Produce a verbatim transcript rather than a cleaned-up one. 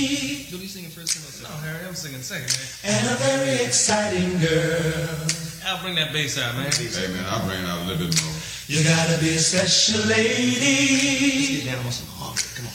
You'll be singing first and second. No, Harry, I'm singing second, man. And a very exciting girl. I'll bring that bass out, man. Hey, man, I'll bring it out a little bit more. You gotta be a special lady. Get down on some harmony. Come on.